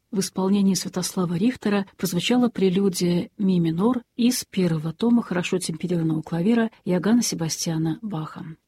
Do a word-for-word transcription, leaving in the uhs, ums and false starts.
В исполнении Святослава Рихтера прозвучала прелюдия ми минор из первого тома хорошо темперированного клавира Иоганна Себастьяна Баха.